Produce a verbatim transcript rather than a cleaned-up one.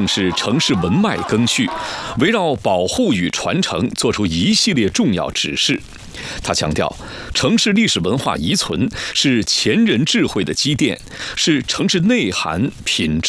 正是城市文脉更续，围绕保护与传承作出一系列重要指示。他强调，城市历史文化遗存是前人智慧的积淀，是城市内涵品质